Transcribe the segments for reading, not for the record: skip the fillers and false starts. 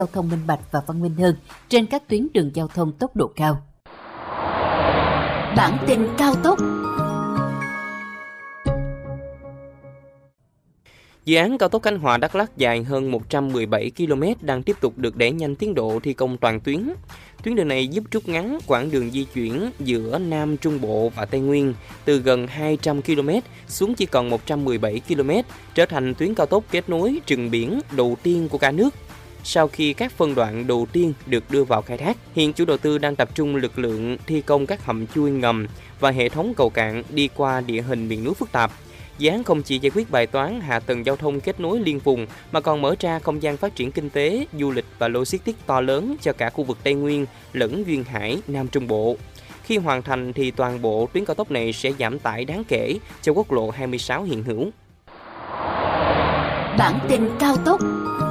giao thông minh bạch và văn minh hơn trên các tuyến đường giao thông tốc độ cao. Bản tin cao tốc. Dự án cao tốc Khánh Hòa - Đắk Lắk dài hơn 117 km đang tiếp tục được đẩy nhanh tiến độ thi công toàn tuyến. Tuyến đường này giúp rút ngắn quãng đường di chuyển giữa Nam Trung Bộ và Tây Nguyên từ gần 200 km xuống chỉ còn 117 km, trở thành tuyến cao tốc kết nối rừng biển đầu tiên của cả nước. Sau khi các phân đoạn đầu tiên được đưa vào khai thác, hiện chủ đầu tư đang tập trung lực lượng thi công các hầm chui ngầm và hệ thống cầu cạn đi qua địa hình miền núi phức tạp. Dự án không chỉ giải quyết bài toán hạ tầng giao thông kết nối liên vùng mà còn mở ra không gian phát triển kinh tế, du lịch và logistics to lớn cho cả khu vực Tây Nguyên lẫn duyên hải Nam Trung Bộ. Khi hoàn thành thì toàn bộ tuyến cao tốc này sẽ giảm tải đáng kể cho quốc lộ 26 hiện hữu. Bản tin cao tốc.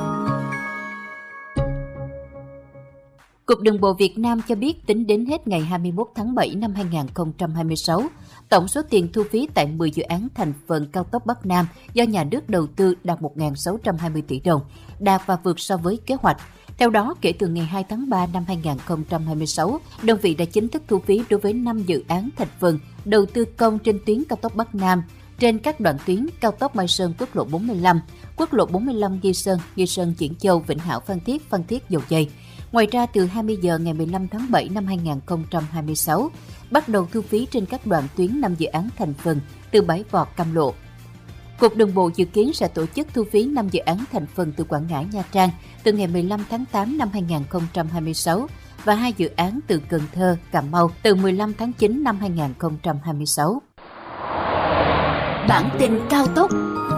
Cục Đường bộ Việt Nam cho biết tính đến hết ngày 21 tháng 7 năm 2026, tổng số tiền thu phí tại 10 dự án thành phần cao tốc Bắc Nam do nhà nước đầu tư đạt 1.620 tỷ đồng, đạt và vượt so với kế hoạch. Theo đó, kể từ ngày 2 tháng 3 năm 2026, đơn vị đã chính thức thu phí đối với 5 dự án thành phần đầu tư công trên tuyến cao tốc Bắc Nam, trên các đoạn tuyến cao tốc Mai Sơn quốc lộ 45, quốc lộ 45 Nghi Sơn Diễn Châu, Vĩnh Hảo Phan Thiết Dầu Giây. Ngoài ra, từ 20 giờ ngày 15 tháng 7 năm 2026, bắt đầu thu phí trên các đoạn tuyến 5 dự án thành phần từ Bãi Vọt Cam Lộ. Cục Đường bộ dự kiến sẽ tổ chức thu phí 5 dự án thành phần từ Quảng Ngãi Nha Trang từ ngày 15 tháng 8 năm 2026 và 2 dự án từ Cần Thơ, Cà Mau từ 15 tháng 9 năm 2026. Bản tin cao tốc.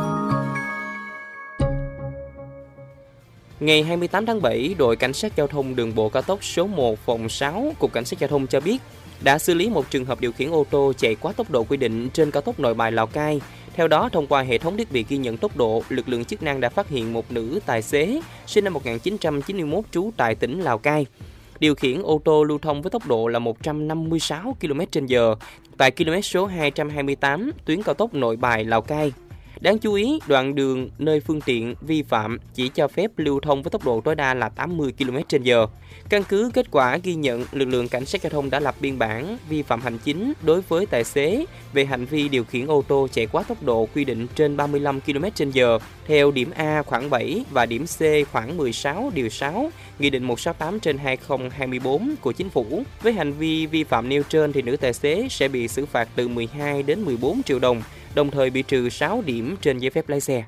Ngày 28 tháng 7, đội Cảnh sát Giao thông Đường bộ cao tốc số 1 phòng 6, Cục Cảnh sát Giao thông cho biết đã xử lý một trường hợp điều khiển ô tô chạy quá tốc độ quy định trên cao tốc Nội Bài - Lào Cai. Theo đó, thông qua hệ thống thiết bị ghi nhận tốc độ, lực lượng chức năng đã phát hiện một nữ tài xế sinh năm 1991 trú tại tỉnh Lào Cai, điều khiển ô tô lưu thông với tốc độ là 156 km/h tại km số 228 tuyến cao tốc Nội Bài - Lào Cai. Đáng chú ý, đoạn đường nơi phương tiện vi phạm chỉ cho phép lưu thông với tốc độ tối đa là 80 km/h. Căn cứ kết quả ghi nhận, lực lượng Cảnh sát Giao thông đã lập biên bản vi phạm hành chính đối với tài xế về hành vi điều khiển ô tô chạy quá tốc độ quy định trên 35 km/h theo điểm A khoảng 7 và điểm C khoảng 16 điều 6 Nghị định 168/2024 của Chính phủ. Với hành vi vi phạm nêu trên thì nữ tài xế sẽ bị xử phạt từ 12 đến 14 triệu đồng, đồng thời bị trừ 6 điểm trên giấy phép lái xe.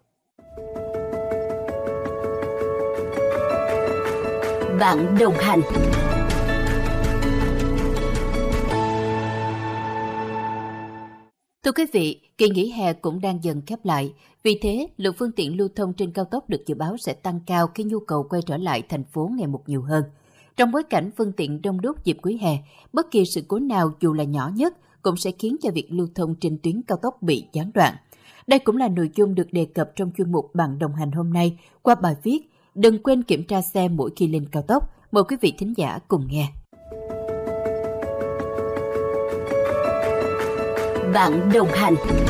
Bạn đồng hành. Thưa quý vị, kỳ nghỉ hè cũng đang dần khép lại. Vì thế, lượng phương tiện lưu thông trên cao tốc được dự báo sẽ tăng cao khi nhu cầu quay trở lại thành phố ngày một nhiều hơn. Trong bối cảnh phương tiện đông đúc dịp cuối hè, bất kỳ sự cố nào dù là nhỏ nhất cũng sẽ khiến cho việc lưu thông trên tuyến cao tốc bị gián đoạn. Đây cũng là nội dung được đề cập trong chuyên mục Bạn đồng hành hôm nay qua bài viết "Đừng quên kiểm tra xe mỗi khi lên cao tốc". Mời quý vị thính giả cùng nghe. Bạn đồng hành.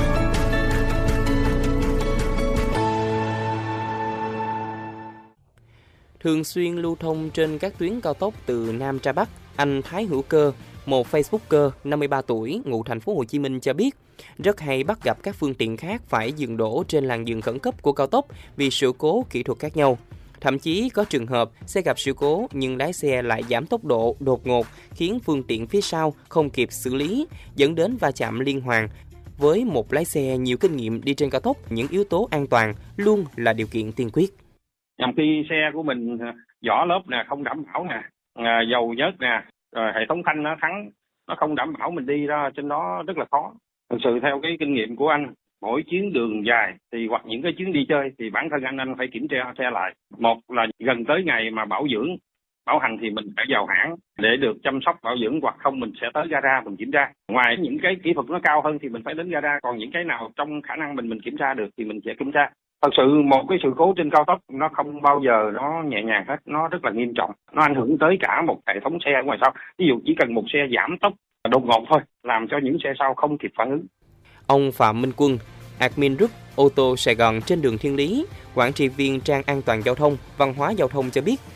Thường xuyên lưu thông trên các tuyến cao tốc từ Nam ra Bắc, anh Thái Hữu Cơ, một Facebooker 53 tuổi, ngụ thành phố Hồ Chí Minh cho biết, rất hay bắt gặp các phương tiện khác phải dừng đỗ trên làn dừng khẩn cấp của cao tốc vì sự cố kỹ thuật khác nhau. Thậm chí có trường hợp xe gặp sự cố nhưng lái xe lại giảm tốc độ đột ngột khiến phương tiện phía sau không kịp xử lý, dẫn đến va chạm liên hoàn. Với một lái xe nhiều kinh nghiệm đi trên cao tốc, những yếu tố an toàn luôn là điều kiện tiên quyết. Nhằm khi xe của mình vỏ lớp nè, không đảm bảo nè, dầu nhớt nè, rồi hệ thống phanh nó không đảm bảo, mình đi ra trên đó rất là khó. Thực sự theo cái kinh nghiệm của anh, mỗi chuyến đường dài thì hoặc những cái chuyến đi chơi thì bản thân anh phải kiểm tra xe lại. Một là gần tới ngày mà bảo dưỡng, bảo hành thì mình phải vào hãng để được chăm sóc bảo dưỡng, hoặc không mình sẽ tới gara mình kiểm tra. Ngoài những cái kỹ thuật nó cao hơn thì mình phải đến gara, còn những cái nào trong khả năng mình kiểm tra được thì mình sẽ kiểm tra. Thật sự một cái sự cố trên cao tốc nó không bao giờ nó nhẹ nhàng hết, nó rất là nghiêm trọng. Nó ảnh hưởng tới cả một hệ thống xe ở ngoài sau. Ví dụ chỉ cần một xe giảm tốc đột ngột thôi, làm cho những xe sau không kịp phản ứng. Ông Phạm Minh Quân, admin group ô tô Sài Gòn trên đường Thiên Lý, quản trị viên trang an toàn giao thông, văn hóa giao thông cho biết,